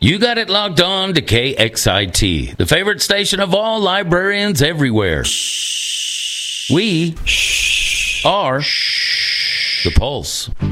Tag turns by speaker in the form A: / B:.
A: You got it locked on to KXIT, the favorite station of all librarians everywhere. We are The Pulse.